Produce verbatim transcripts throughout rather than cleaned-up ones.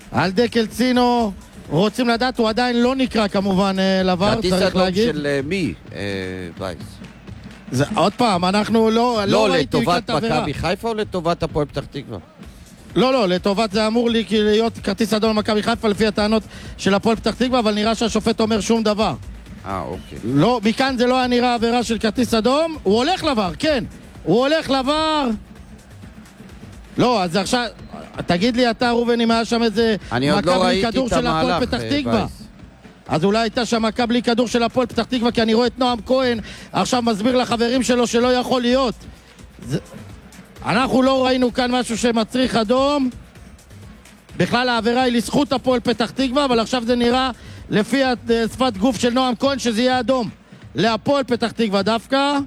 על דקל צינו, רוצים לדעת, הוא עדיין לא נקרא כמובן לבר, כרטיס אדום של מי, וייס? זה, עוד פעם, אנחנו לא... לא, לטובת מכבי חיפה או לטובת הפועל פתח תקווה? לא, לא, לטובת זה אמור לי להיות כרטיס אדום למכבי חיפה לפי הטענות של הפועל פתח תקווה, אבל נראה שהשופט אומר שום דבר. אה, אוקיי. לא, מכאן זה לא היה נראה עבירה של כרטיס אדום, הוא הולך לבר, כן. הוא הולך לבר. לא, אז עכשיו, תגיד לי אתה, רובן, אם היה שם איזה מכבי כדור של הפועל פתח תקווה. אז אולי הייתה שם מכה בלי כדור של הפועל פתח תקווה, כי אני רואה את נועם כהן עכשיו מסביר לחברים שלו שלא יכול להיות. זה... אנחנו לא ראינו כאן משהו שמצריך אדום. בכלל העבירה היא לזכות הפועל פתח תקווה, אבל עכשיו זה נראה לפי שפת גוף של נועם כהן שזה יהיה אדום להפועל פתח תקווה דווקא.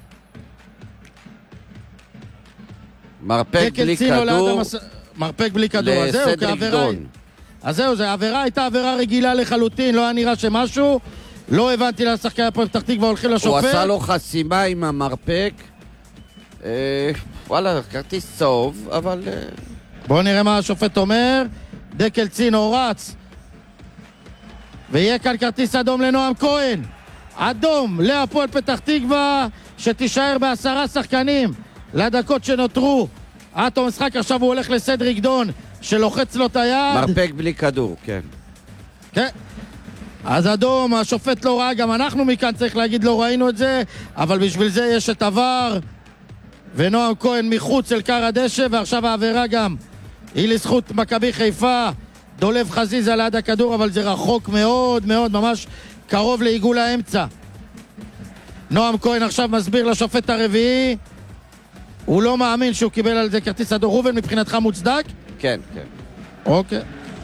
מרפק בלי כדור המס... מרפק בלי כדור, אז זהו, כעבירה... אז זהו, זה העבירה הייתה עבירה רגילה לחלוטין, לא היה נראה שמשהו, לא הבנתי לשחקני הפועל פתח תקווה הולכים לשופט. הוא עשה לו חסימה עם המרפק, אה, וואלה, כרטיס צהוב, אבל... אה... בואו נראה מה השופט אומר. דקל צינו רץ, ויהיה כאן כרטיס אדום לנועם כהן, אדום להפועל פתח תקווה, שתישאר בעשרה שחקנים לדקות שנותרו עד תום המשחק. עכשיו הוא הולך לסדריק דון שלוחץ לו את היד. מרפק בלי כדור, כן. כן. אז אדום, השופט לא ראה, גם אנחנו מכאן צריך להגיד לא ראינו את זה, אבל בשביל זה יש את עבר, ונועם כהן מחוץ אל קר הדשא, ועכשיו העבירה גם היא לזכות מכבי חיפה. דולב חזיזה ליד הכדור, אבל זה רחוק מאוד מאוד, ממש קרוב לעיגול האמצע. נועם כהן עכשיו מסביר לשופט הרביעי, הוא לא מאמין שהוא קיבל על זה כרטיס אדום. רובן, מבחינתך מוצדק? כן, כן. אוקיי.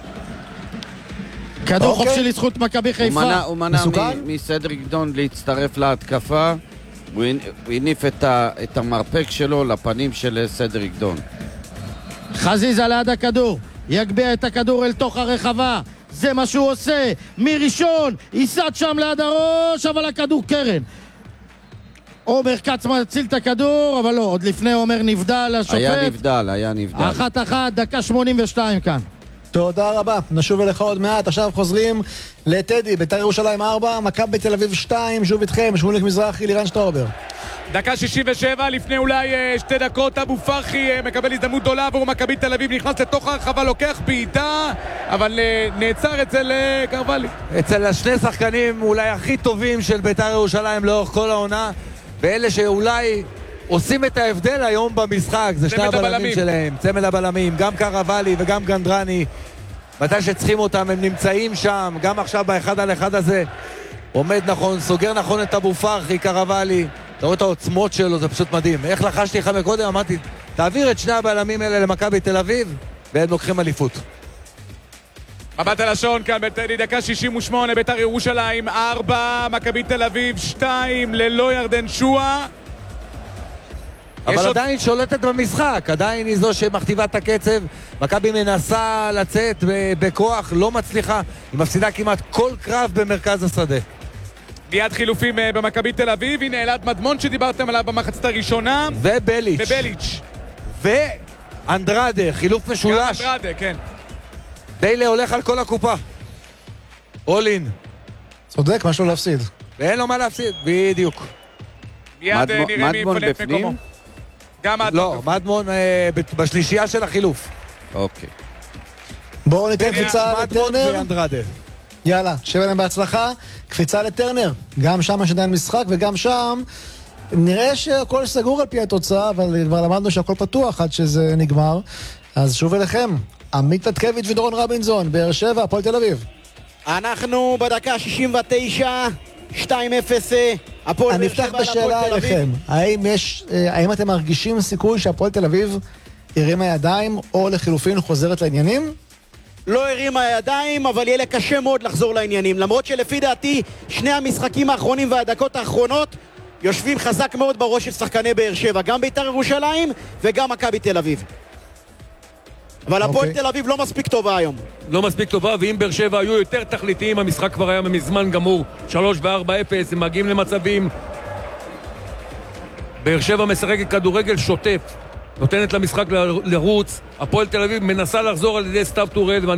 כדור אוקיי. חופשי לזכות מכבי חיפה. הוא מנע מסדריק דון להצטרף להתקפה, הוא הניף את, ה, את המרפק שלו לפנים של סדריק דון. חזיזה ליד הכדור, יגביע את הכדור אל תוך הרחבה, זה מה שהוא עושה, מראשון, ייסד שם ליד הראש, אבל הכדור קרן. עומר כץ מציל את הכדור, אבל לא, עוד לפני עומר נבדל השופט. היה נבדל, היה נבדל. אחת אחת, דקה שמונים ושתיים כאן. תודה רבה, נשוב אליך עוד מעט. עכשיו חוזרים לטדי, בית"ר ירושלים ארבע, מכבי תל אביב שתיים, שוב איתכם, שמוליק מזרחי, לירן שטראובר. דקה שישים ושבע, לפני אולי שתי דקות, אבו פרחי מקבל הזדמנות גדולה עבור מכבי תל אביב, נכנס לתוך הרחבה, לוקח בעיטה, אבל נעצר אצל קרבלי. אצל השני שחקנים אולי הכי טובים של בית"ר ירושלים לאורך כל העונה, ואלה שאולי עושים את ההבדל היום במשחק, זה שני הבלמים שלהם, צמד הבלמים, גם קרבלי וגם גנדרני, מתי שצריכים אותם הם נמצאים שם, גם עכשיו באחד על אחד הזה, עומד נכון, סוגר נכון את אבו פרחי, קרבלי, אתה רואה את העוצמות שלו, זה פשוט מדהים. איך לחשתי לך מקודם, אמרתי, תעביר את שני הבלמים האלה למכבי תל אביב, והם לוקחים אליפות. מבט הלשון כאן בטדי, דקה שישים ושמונה, בית"ר ירושלים ארבע, מכבי תל אביב שתיים, ללא ירדן שועה. אבל עדיין עוד... שולטת במשחק, עדיין היא זו שמכתיבה את הקצב. מכבי מנסה לצאת בכוח, לא מצליחה, היא מפסידה כמעט כל קרב במרכז השדה. מיד חילופים במכבי תל אביב, הנה אלעד מדמון שדיברתם עליו במחצית הראשונה. ובליץ'. ובליץ'. ואנדרדה, חילוף משולש. גם אנדרדה, כן. דיילה הולך על כל הקופה. אולין. צודק, משהו להפסיד. ואין לו מה להפסיד, בדיוק. מיד נראה מי יפנף מקומו. גם מדמון. לא, מדמון בשלישייה של החילוף. אוקיי. בואו ניתן קפיצה לטרנר. ואנדרדה. יאללה, שב להם בהצלחה. קפיצה לטרנר. גם שם יש עדיין משחק, וגם שם נראה שהכל סגור על פי התוצאה, אבל כבר למדנו שהכל פתוח עד שזה נגמר. אז שוב אליכם, עמית פתקביץ' ודורון רבינזון, באר שבע, הפועל תל אביב. אנחנו בדקה שישים ותשע, שתיים אפס, הפועל אני אפתח בשאלה אליכם, האם יש, האם אתם מרגישים סיכוי שהפועל תל אביב הרימה ידיים, או לחילופין חוזרת לעניינים? לא הרימה ידיים, אבל יהיה לה קשה מאוד לחזור לעניינים, למרות שלפי דעתי שני המשחקים האחרונים והדקות האחרונות יושבים חזק מאוד בראש של שחקני באר שבע, גם בית"ר ירושלים וגם מכבי תל אביב. אבל הפועל תל אביב לא מספיק טובה היום. לא מספיק טובה, ואם באר שבע היו יותר תכליתיים, המשחק כבר היה מזמן גמור. שלוש וארבע אפס, הם מגיעים למצבים. באר שבע משחקת כדורגל שוטף, נותנת למשחק לרוץ. הפועל תל אביב מנסה לחזור על ידי סתיו טורל,